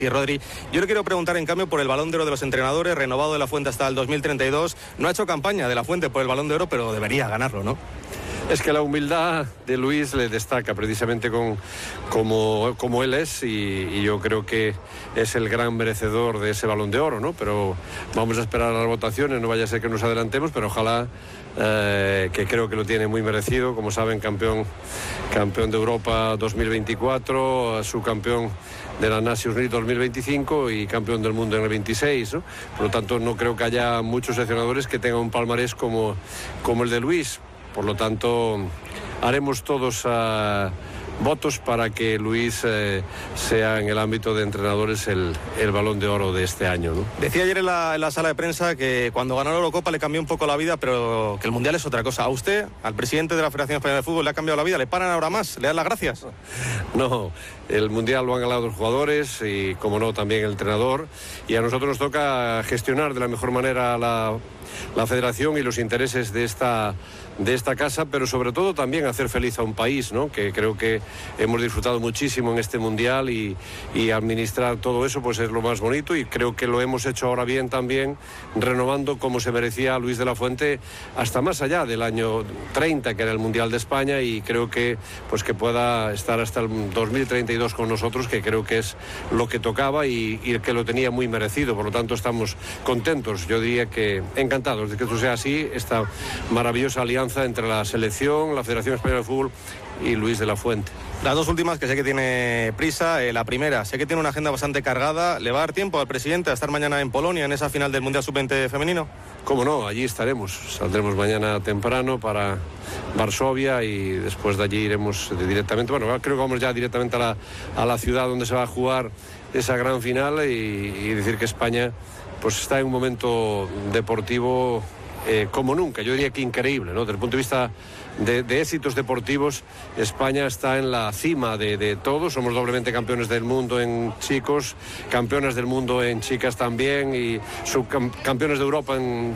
Y Rodri, yo le quiero preguntar en cambio por el Balón de Oro de los entrenadores, renovado de La Fuente hasta el 2032. No ha hecho campaña de La Fuente por el Balón de Oro, pero debería ganarlo, ¿no? Es que la humildad de Luis le destaca precisamente como él es, y yo creo que es el gran merecedor de ese Balón de Oro, ¿no? Pero vamos a esperar a las votaciones, no vaya a ser que nos adelantemos, pero ojalá, que creo que lo tiene muy merecido. Como saben, campeón de Europa 2024, subcampeón de la Nations League 2025 y campeón del mundo en el 26, ¿no? Por lo tanto, no creo que haya muchos seleccionadores que tengan un palmarés como el de Luis. Por lo tanto, haremos todos votos para que Luis sea en el ámbito de entrenadores el Balón de Oro de este año, ¿no? Decía ayer en la sala de prensa que cuando ganó la Eurocopa le cambió un poco la vida, pero que el Mundial es otra cosa. ¿A usted, al presidente de la Federación Española de Fútbol, le ha cambiado la vida? ¿Le paran ahora más? ¿Le dan las gracias? No, el Mundial lo han ganado los jugadores y, como no, también el entrenador. Y a nosotros nos toca gestionar de la mejor manera la Federación y los intereses de esta casa, pero sobre todo también hacer feliz a un país, ¿no? Que creo que hemos disfrutado muchísimo en este Mundial, y administrar todo eso pues es lo más bonito, y creo que lo hemos hecho ahora bien también, renovando como se merecía Luis de la Fuente hasta más allá del año 30, que era el Mundial de España, y creo que pues que pueda estar hasta el 2032 con nosotros, que creo que es lo que tocaba y que lo tenía muy merecido. Por lo tanto, estamos contentos, yo diría que encantados de que esto sea así, esta maravillosa alianza entre la selección, la Federación Española de Fútbol y Luis de la Fuente. Las dos últimas, que sé que tiene prisa. La primera, sé que tiene una agenda bastante cargada. ¿Le va a dar tiempo al presidente a estar mañana en Polonia, en esa final del Mundial Sub-20 femenino? Cómo no, allí estaremos. Saldremos mañana temprano para Varsovia y después de allí iremos directamente. Bueno, creo que vamos ya directamente a la ciudad donde se va a jugar esa gran final, y decir que España pues está en un momento deportivo como nunca, yo diría que increíble, ¿no? Desde el punto de vista de éxitos deportivos, España está en la cima de todo. Somos doblemente campeones del mundo en chicos, campeonas del mundo en chicas también, y subcampeones de Europa en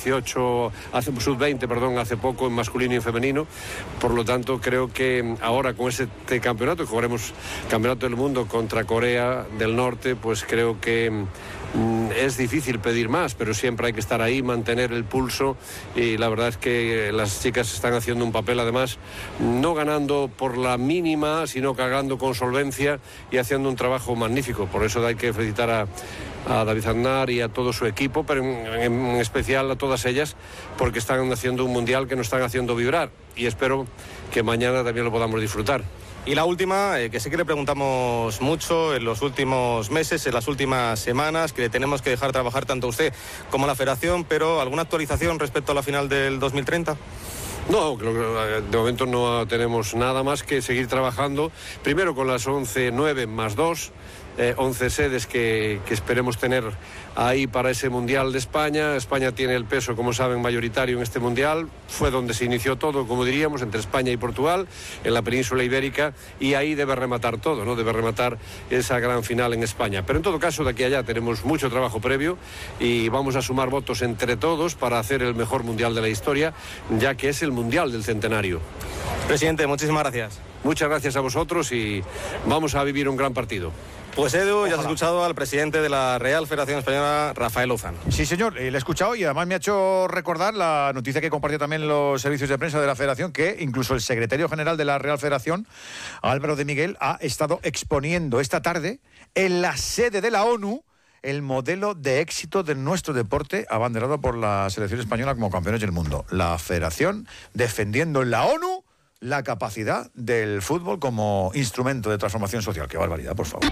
sub-20, perdón, hace poco, en masculino y femenino. Por lo tanto, creo que ahora con este campeonato, que jugaremos campeonato del mundo contra Corea del Norte, pues creo que es difícil pedir más, pero siempre hay que estar ahí, mantener el pulso, y la verdad es que las chicas están haciendo un papel, además, no ganando por la mínima, sino ganando con solvencia y haciendo un trabajo magnífico. Por eso hay que felicitar a David Aznar y a todo su equipo, pero en especial a todas ellas, porque están haciendo un Mundial que nos están haciendo vibrar, y espero que mañana también lo podamos disfrutar. Y la última, que sí que le preguntamos mucho en los últimos meses, en las últimas semanas, que le tenemos que dejar trabajar tanto a usted como a la Federación, pero ¿alguna actualización respecto a la final del 2030? No, creo que de momento no tenemos nada más que seguir trabajando, primero con las 11-9 más 2, 11 sedes que esperemos tener ahí para ese Mundial de España. España tiene el peso, como saben, mayoritario en este Mundial. Fue donde se inició todo, como diríamos, entre España y Portugal, en la península ibérica, y ahí debe rematar todo, ¿no? Debe rematar esa gran final en España. Pero en todo caso, de aquí a allá tenemos mucho trabajo previo, y vamos a sumar votos entre todos para hacer el mejor Mundial de la historia, ya que es el Mundial del centenario. Presidente, muchísimas gracias. Muchas gracias a vosotros, y vamos a vivir un gran partido. Pues Edu, ya has escuchado al presidente de la Real Federación Española, Rafael Lozano. Sí, señor, le he escuchado, y además me ha hecho recordar la noticia que compartió también los servicios de prensa de la Federación, que incluso el secretario general de la Real Federación, Álvaro de Miguel, ha estado exponiendo esta tarde en la sede de la ONU el modelo de éxito de nuestro deporte, abanderado por la selección española como campeones del mundo. La Federación defendiendo en la ONU la capacidad del fútbol como instrumento de transformación social. ¡Qué barbaridad, por favor!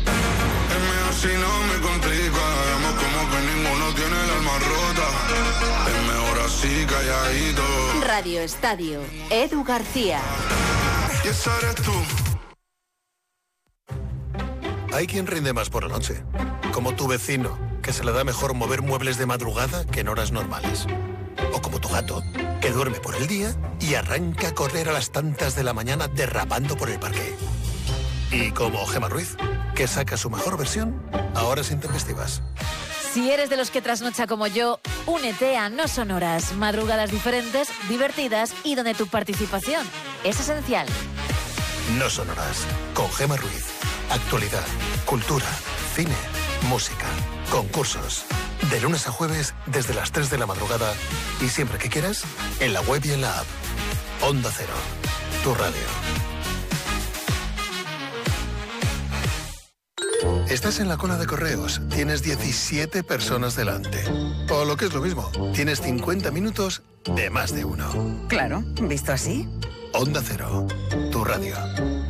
Si no me complica, vemos como que ninguno tiene el alma rota. Es mejor así, calladito. Radio Estadio, Edu García. Y esa eres tú. Hay quien rinde más por la noche, como tu vecino, que se le da mejor mover muebles de madrugada que en horas normales. O como tu gato, que duerme por el día y arranca a correr a las tantas de la mañana derrapando por el parque. Y como Gemma Ruiz, que saca su mejor versión a horas intempestivas. Si eres de los que trasnocha como yo, únete a No Sonoras, madrugadas diferentes, divertidas y donde tu participación es esencial. No Sonoras, con Gemma Ruiz. Actualidad, cultura, cine, música, concursos. De lunes a jueves, desde las 3 de la madrugada y siempre que quieras, en la web y en la app. Onda Cero, tu radio. Estás en la cola de correos, tienes 17 personas delante. O lo que es lo mismo, tienes 50 minutos de más de uno. Claro, visto así. Onda Cero, tu radio.